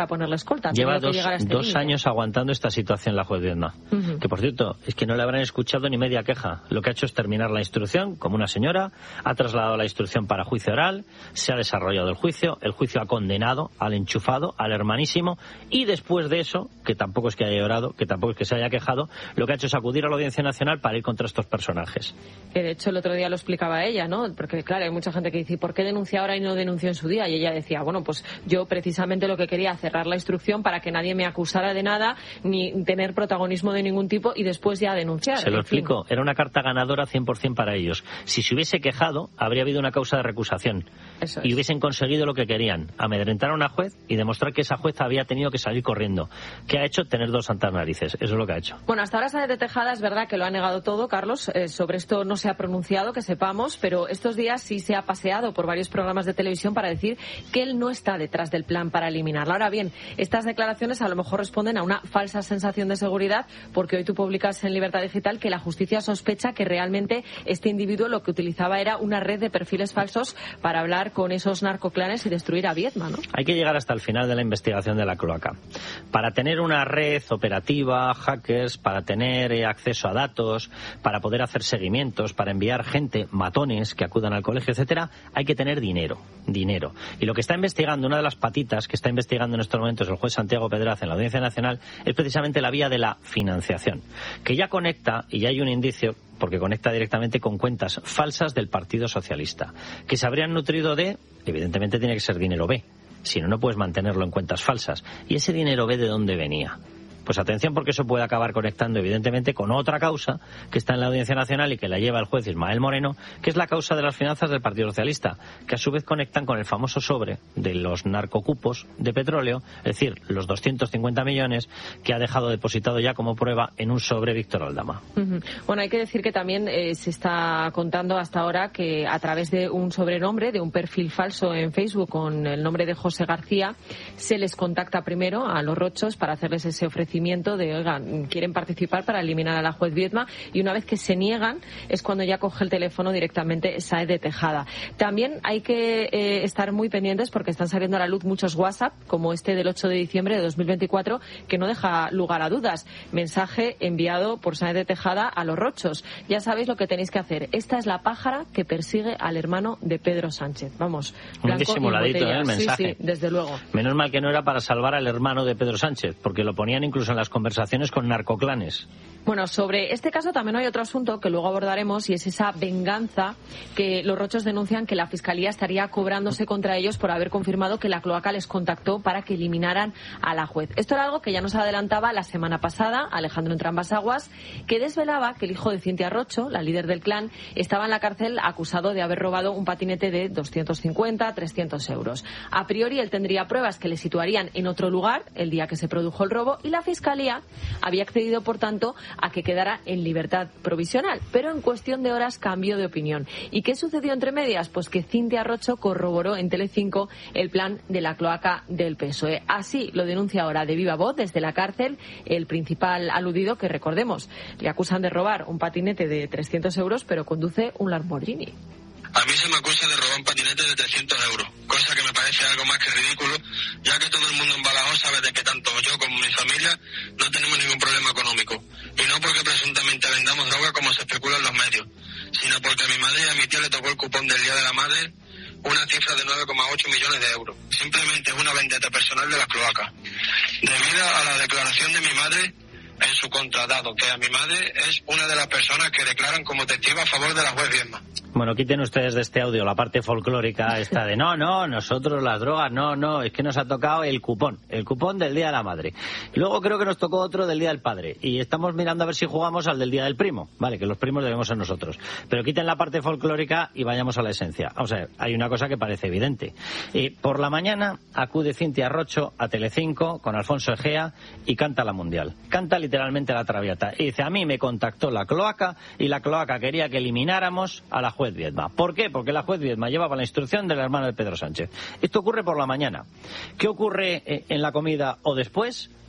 Speaker 4: escolta. Ha
Speaker 1: Lleva
Speaker 4: tenido
Speaker 1: dos,
Speaker 4: que llegar a este
Speaker 1: dos
Speaker 4: límite.
Speaker 1: años aguantando esta situación la juez Viedma. Uh-huh. Que, por cierto, es que no le habrán escuchado ni media queja. Lo que ha hecho es terminar la instrucción como una señora, ha trasladado la instrucción para juicio oral, se ha desarrollado el juicio, el juicio ha condenado al enchufado, al hermanísimo, y después de eso, que tampoco es que haya llorado, que tampoco es que se haya quejado, lo que ha hecho es acudir a la Audiencia Nacional para ir contra estos personajes.
Speaker 4: Que de hecho el otro día lo explicaba ella, ¿no? Porque claro, hay mucha gente que dice, ¿por qué denuncia ahora y no denunció en su día? Y ella decía, bueno, pues yo precisamente lo que quería cerrar la instrucción para que nadie me acusara de nada, ni tener protagonismo de ningún tipo y después ya denunciar.
Speaker 1: Se lo
Speaker 4: en
Speaker 1: explico,
Speaker 4: fin.
Speaker 1: era una carta ganadora cien por ciento para ellos. Si se hubiese quejado, habría habido una causa de recusación.
Speaker 4: Eso es.
Speaker 1: Y hubiesen conseguido lo que querían, amedrentar a una juez y demostrar que esa juez había tenido que salir corriendo. ¿Qué ha hecho? Tener dos santas narices. Eso es lo que ha hecho.
Speaker 4: Bueno, hasta ahora Sáenz de Tejada es verdad que lo ha negado todo, Carlos. Eh, sobre esto no se ha pronunciado, que sepamos, pero estos días sí se ha paseado por varios programas de televisión para decir que él no está detrás del plan para eliminarla. Ahora bien, estas declaraciones a lo mejor responden a una falsa sensación de seguridad, porque hoy tú publicas en Libertad Digital que la justicia sospecha que realmente este individuo lo que utilizaba era una red de perfiles falsos para hablar con esos narcoclanes y destruir a Viedma, ¿no?
Speaker 1: Hay que llegar hasta el final de la investigación de la cloaca. Para tener una red operativa, hackers, para tener eh, acceso a datos, para poder hacer seguimientos, para enviar gente, matones que acudan al colegio, etcétera, hay que tener dinero, dinero. Y lo que está investigando, una de las patitas que está investigando en estos momentos el juez Santiago Pedraz en la Audiencia Nacional, es precisamente la vía de la financiación, que ya conecta, y ya hay un indicio, porque conecta directamente con cuentas falsas del Partido Socialista, que se habrían nutrido de, evidentemente tiene que ser dinero B, si no, no puedes mantenerlo en cuentas falsas. ¿Y ese dinero B de dónde venía? Pues atención, porque eso puede acabar conectando evidentemente con otra causa que está en la Audiencia Nacional y que la lleva el juez Ismael Moreno, que es la causa de las finanzas del Partido Socialista, que a su vez conectan con el famoso sobre de los narcocupos de petróleo, es decir, los doscientos cincuenta millones que ha dejado depositado ya como prueba en un sobre Víctor Aldama.
Speaker 4: Uh-huh. Bueno, hay que decir que también eh, se está contando hasta ahora que a través de un sobrenombre, de un perfil falso en Facebook con el nombre de José García, se les contacta primero a los rochos para hacerles ese ofrecimiento de, oigan, quieren participar para eliminar a la juez Viedma, y una vez que se niegan es cuando ya coge el teléfono directamente Sáenz de Tejada. También hay que eh, estar muy pendientes porque están saliendo a la luz muchos WhatsApp, como este del ocho de diciembre de dos mil veinticuatro, que no deja lugar a dudas. Mensaje enviado por Sáenz de Tejada a los rochos. Ya sabéis lo que tenéis que hacer. Esta es la pájara que persigue al hermano de Pedro Sánchez. Vamos,
Speaker 1: muy disimuladito, ¿eh? El mensaje.
Speaker 4: Sí, sí, desde luego.
Speaker 1: Menos mal que no era para salvar al hermano de Pedro Sánchez, porque lo ponían incluso en las conversaciones con narcoclanes.
Speaker 4: Bueno, sobre este caso también hay otro asunto que luego abordaremos, y es esa venganza que los rochos denuncian que la Fiscalía estaría cobrándose contra ellos por haber confirmado que la cloaca les contactó para que eliminaran a la juez. Esto era algo que ya nos adelantaba la semana pasada Alejandro Entrambas-Aguas, que desvelaba que el hijo de Cintia Rocho, la líder del clan, estaba en la cárcel acusado de haber robado un patinete de doscientos cincuenta, trescientos euros. A priori él tendría pruebas que le situarían en otro lugar el día que se produjo el robo, y la Fiscalía había accedido, por tanto, a que quedara en libertad provisional, pero en cuestión de horas cambió de opinión. ¿Y qué sucedió entre medias? Pues que Cintia Rocho corroboró en Telecinco el plan de la cloaca del P S O E. Así lo denuncia ahora de viva voz desde la cárcel el principal aludido, que recordemos, le acusan de robar un patinete de trescientos euros, pero conduce un Lamborghini.
Speaker 6: A mí se me acusa de robar un patinete de trescientos euros, cosa que me parece algo más que ridículo, ya que todo el mundo en Badajoz sabe de que tanto yo como mi familia no tenemos ningún problema económico. Y no porque presuntamente vendamos droga como se especula en los medios, sino porque a mi madre y a mi tía le tocó el cupón del Día de la Madre una cifra de nueve coma ocho millones de euros. Simplemente es una vendetta personal de las cloacas. Debido a la declaración de mi madre en su contra, dado que a mi madre es una de las personas que declaran como testigo a favor de la juez Viedma.
Speaker 1: Bueno, quiten ustedes de este audio la parte folclórica esta de no, no, nosotros las drogas, no, no, es que nos ha tocado el cupón, el cupón del Día de la Madre. Y luego creo que nos tocó otro del Día del Padre. Y estamos mirando a ver si jugamos al del Día del Primo. Vale, que los primos debemos ser nosotros. Pero quiten la parte folclórica y vayamos a la esencia. O sea, hay una cosa que parece evidente. Y por la mañana acude Cintia Rocho a Telecinco con Alfonso Egea y canta la Mundial. Canta literalmente la Traviata. Y dice, a mí me contactó la cloaca y la cloaca quería que elimináramos a la juez Viedma. ¿Por qué? Porque la juez Viedma llevaba la instrucción del hermano de Pedro Sánchez. Esto ocurre por la mañana. ¿Qué ocurre en la comida o después?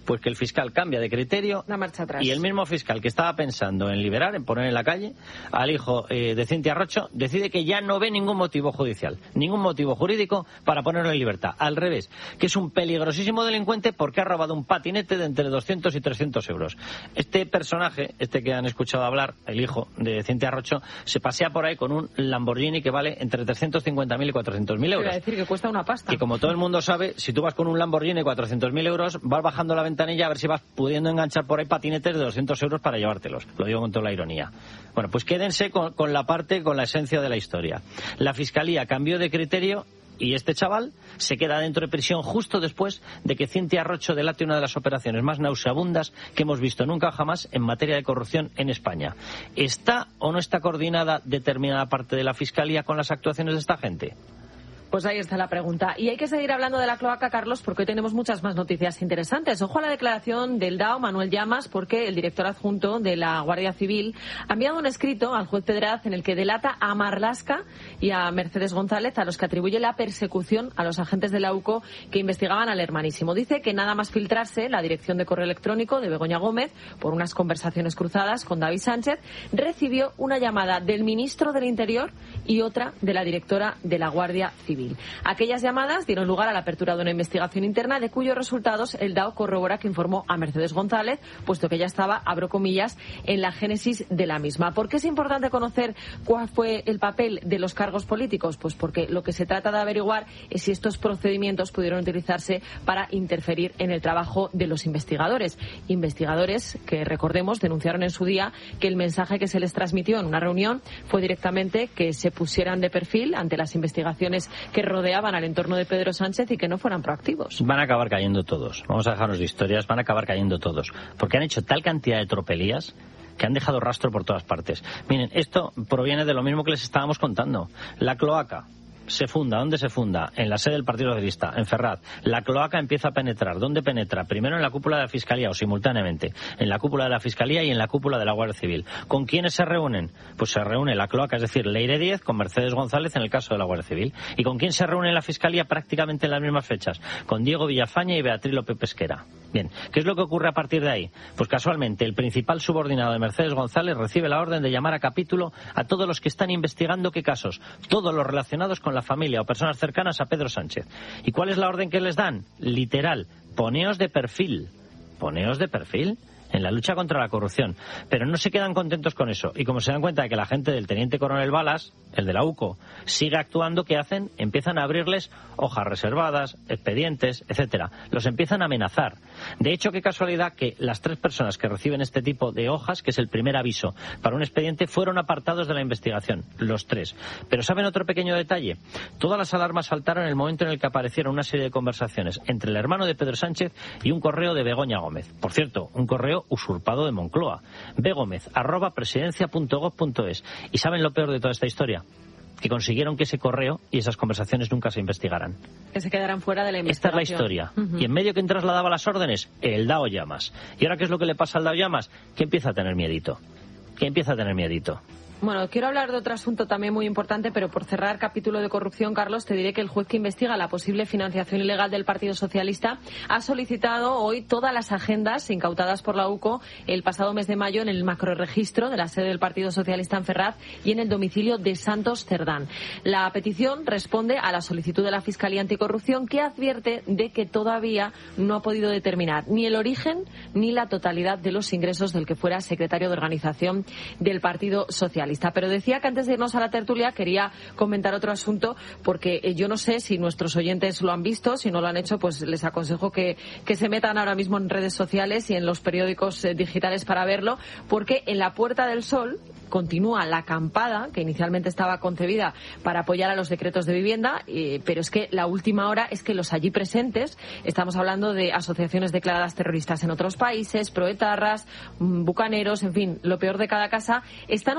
Speaker 1: Pues que el fiscal cambia de criterio
Speaker 4: La marcha atrás.
Speaker 1: y el mismo fiscal que estaba pensando en liberar, en poner en la calle al hijo eh, de Cintia Rocho, decide que ya no ve ningún motivo judicial, ningún motivo jurídico para ponerlo en libertad. Al revés, que es un peligrosísimo delincuente porque ha robado un patinete de entre doscientos y trescientos euros. Este personaje, este que han escuchado hablar, el hijo de Cintia Rocho, se pasea por ahí con un Lamborghini que vale entre trescientos cincuenta mil y cuatrocientos mil euros.
Speaker 4: Quiero decir que cuesta una pasta.
Speaker 1: Que como todo el mundo sabe, si tú vas con un Lamborghini de cuatrocientos mil euros, vas bajando la ventanilla a ver si vas pudiendo enganchar por ahí patinetes de doscientos euros para llevártelos. Lo digo con toda la ironía. Bueno, pues quédense con, con la parte, con la esencia de la historia. La Fiscalía cambió de criterio y este chaval se queda dentro de prisión justo después de que Cintia Rocho delate una de las operaciones más nauseabundas que hemos visto nunca jamás en materia de corrupción en España. ¿Está o no está coordinada determinada parte de la Fiscalía con las actuaciones de esta gente?
Speaker 4: Pues ahí está la pregunta. Y hay que seguir hablando de la cloaca, Carlos, porque hoy tenemos muchas más noticias interesantes. Ojo a la declaración del D A O, Manuel Llamas, porque el director adjunto de la Guardia Civil ha enviado un escrito al juez Pedraz en el que delata a Marlaska y a Mercedes González, a los que atribuye la persecución a los agentes de la U C O que investigaban al hermanísimo. Dice que nada más filtrarse la dirección de correo electrónico de Begoña Gómez por unas conversaciones cruzadas con David Sánchez, recibió una llamada del ministro del Interior y otra de la directora de la Guardia Civil. Aquellas llamadas dieron lugar a la apertura de una investigación interna de cuyos resultados el D A O corrobora que informó a Mercedes González, puesto que ella estaba, abro comillas, en la génesis de la misma. ¿Por qué es importante conocer cuál fue el papel de los cargos políticos? Pues porque lo que se trata de averiguar es si estos procedimientos pudieron utilizarse para interferir en el trabajo de los investigadores. Investigadores que, recordemos, denunciaron en su día que el mensaje que se les transmitió en una reunión fue directamente que se pusieran de perfil ante las investigaciones que rodeaban al entorno de Pedro Sánchez y que no fueran proactivos.
Speaker 1: Van a acabar cayendo todos. Vamos a dejarnos de historias. Van a acabar cayendo todos. Porque han hecho tal cantidad de tropelías que han dejado rastro por todas partes. Miren, esto proviene de lo mismo que les estábamos contando. La cloaca se funda. ¿Dónde se funda? En la sede del Partido Socialista, en Ferraz. La cloaca empieza a penetrar. ¿Dónde penetra? Primero en la cúpula de la Fiscalía, o simultáneamente, en la cúpula de la Fiscalía y en la cúpula de la Guardia Civil. ¿Con quiénes se reúnen? Pues se reúne la cloaca, es decir, Leire Díez con Mercedes González en el caso de la Guardia Civil. ¿Y con quién se reúne en la Fiscalía prácticamente en las mismas fechas? Con Diego Villafaña y Beatriz López Pesquera. Bien, ¿qué es lo que ocurre a partir de ahí? Pues casualmente el principal subordinado de Mercedes González recibe la orden de llamar a capítulo a todos los que están investigando qué casos, todos los relacionados con la familia o personas cercanas a Pedro Sánchez. ¿Y cuál es la orden que les dan? Literal, poneos de perfil. ¿Poneos de perfil? En la lucha contra la corrupción. Pero no se quedan contentos con eso. Y como se dan cuenta de que la gente del teniente coronel Balas, el de la U C O, sigue actuando, ¿qué hacen? Empiezan a abrirles hojas reservadas, expedientes, etcétera. Los empiezan a amenazar. De hecho, qué casualidad que las tres personas que reciben este tipo de hojas, que es el primer aviso para un expediente, fueron apartados de la investigación. Los tres. Pero ¿saben otro pequeño detalle? Todas las alarmas saltaron en el momento en el que aparecieron una serie de conversaciones entre el hermano de Pedro Sánchez y un correo de Begoña Gómez. Por cierto, un correo usurpado de Moncloa. begómez arroba presidencia punto gob punto es. ¿Y saben lo peor de toda esta historia? Que consiguieron que ese correo y esas conversaciones nunca se investigaran.
Speaker 4: Que se quedaran fuera de la investigación.
Speaker 1: Esta es la historia.
Speaker 4: Uh-huh.
Speaker 1: Y en medio, ¿quién trasladaba las órdenes? El D A O Llamas. ¿Y ahora qué es lo que le pasa al D A O Llamas? Que empieza a tener miedito. Que empieza a tener miedito.
Speaker 4: Bueno, quiero hablar de otro asunto también muy importante, pero por cerrar capítulo de corrupción, Carlos, te diré que el juez que investiga la posible financiación ilegal del Partido Socialista ha solicitado hoy todas las agendas incautadas por la U C O el pasado mes de mayo en el macrorregistro de la sede del Partido Socialista en Ferraz y en el domicilio de Santos Cerdán. La petición responde a la solicitud de la Fiscalía Anticorrupción, que advierte de que todavía no ha podido determinar ni el origen ni la totalidad de los ingresos del que fuera secretario de organización del Partido Socialista. Pero decía que antes de irnos a la tertulia quería comentar otro asunto, porque yo no sé si nuestros oyentes lo han visto. Si no lo han hecho, pues les aconsejo que, que se metan ahora mismo en redes sociales y en los periódicos eh, digitales para verlo, porque en la Puerta del Sol continúa la acampada que inicialmente estaba concebida para apoyar a los decretos de vivienda, eh, pero es que la última hora es que los allí presentes, estamos hablando de asociaciones declaradas terroristas en otros países, proetarras, bucaneros, en fin, lo peor de cada casa, están utilizando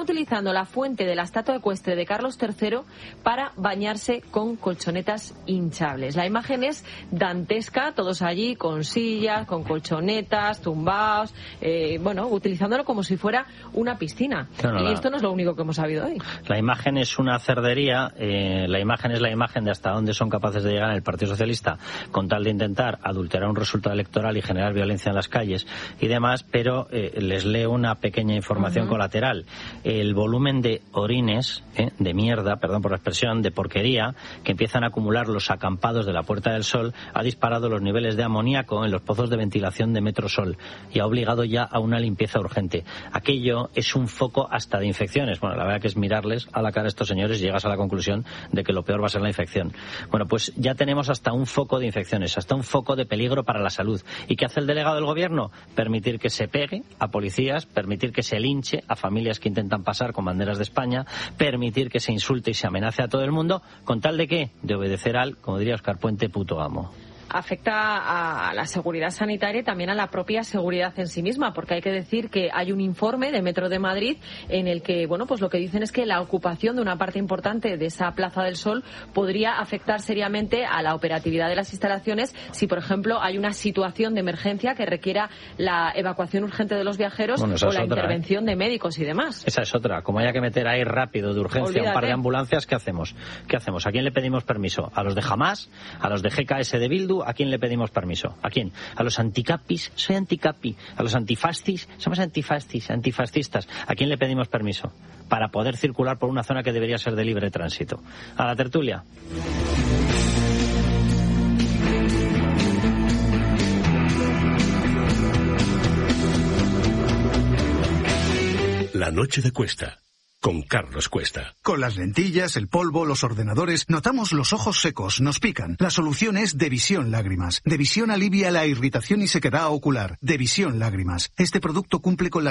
Speaker 4: utilizando la fuente de la estatua ecuestre de Carlos tercero para bañarse con colchonetas hinchables. La imagen es dantesca, todos allí con sillas, con colchonetas, tumbados, eh, bueno, utilizándolo como si fuera una piscina. Claro, y la, esto no es lo único que hemos sabido hoy.
Speaker 1: La imagen es una cerdería, eh, la imagen es la imagen de hasta dónde son capaces de llegar en el Partido Socialista con tal de intentar adulterar un resultado electoral y generar violencia en las calles y demás, pero eh, les leo una pequeña información uh-huh. colateral. El volumen de orines, eh, de mierda, perdón por la expresión, de porquería, que empiezan a acumular los acampados de la Puerta del Sol, ha disparado los niveles de amoníaco en los pozos de ventilación de Metrosol y ha obligado ya a una limpieza urgente. Aquello es un foco hasta de infecciones. Bueno, la verdad que es mirarles a la cara a estos señores y llegas a la conclusión de que lo peor va a ser la infección. Bueno, pues ya tenemos hasta un foco de infecciones, hasta un foco de peligro para la salud. ¿Y qué hace el delegado del gobierno? Permitir que se pegue a policías, permitir que se linche a familias que intentan pasar con banderas de España, permitir que se insulte y se amenace a todo el mundo, ¿con tal de qué? De obedecer al, como diría Óscar Puente, puto amo.
Speaker 4: Afecta a la seguridad sanitaria y también a la propia seguridad en sí misma, porque hay que decir que hay un informe de Metro de Madrid en el que, bueno, pues lo que dicen es que la ocupación de una parte importante de esa Plaza del Sol podría afectar seriamente a la operatividad de las instalaciones si, por ejemplo, hay una situación de emergencia que requiera la evacuación urgente de los viajeros bueno, o la otra, intervención ¿eh? de médicos y demás.
Speaker 1: Esa es otra. Como haya que meter ahí rápido, de urgencia, Olvídate. un par de ambulancias, ¿qué hacemos? ¿Qué hacemos? ¿A quién le pedimos permiso? ¿A los de Hamás? ¿A los de G K S de Bildu? ¿A quién le pedimos permiso? ¿A quién? ¿A los anticapis? Soy anticapi. ¿A los antifascis? Somos antifascis, antifascistas. ¿A quién le pedimos permiso? Para poder circular por una zona que debería ser de libre tránsito. A la tertulia.
Speaker 2: La noche de Cuesta. Con Carlos Cuesta.
Speaker 7: Con las lentillas, el polvo, los ordenadores, notamos los ojos secos, nos pican. La solución es Devisión Lágrimas. Devisión alivia la irritación y sequedad ocular. Devisión Lágrimas. Este producto cumple con la